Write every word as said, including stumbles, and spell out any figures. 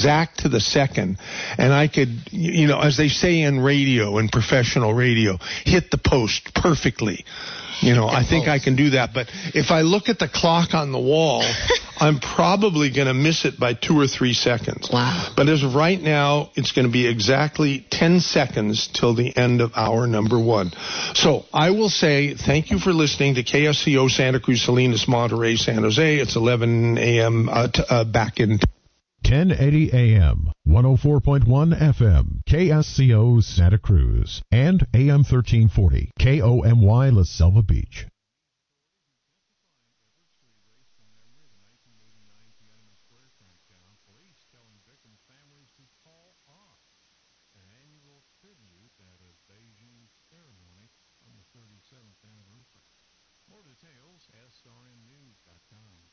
exact to the second, and I could, you know, as they say in radio, in professional radio, hit the post perfectly. You know, I think I can do that. But if I look at the clock on the wall, I'm probably going to miss it by two or three seconds. Wow. But as of right now, it's going to be exactly ten seconds till the end of hour number one. So I will say thank you for listening to K S C O Santa Cruz, Salinas, Monterey, San Jose. It's eleven a.m. Uh, t- uh, back in ten eighty A M, one oh four point one F M, K S C O Santa Cruz, and A M thirteen forty, K O M Y La Selva Beach. More details, S R N news dot com.